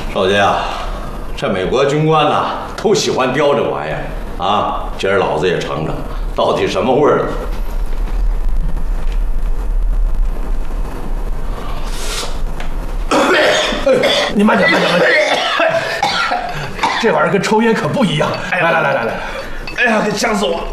少杰啊，这美国军官呐都喜欢叼这玩意儿啊。今儿老子也尝尝，到底什么味儿？ 你慢点，慢点，慢点。这玩意儿跟抽烟可不一样。来， 哎呀，给呛死我！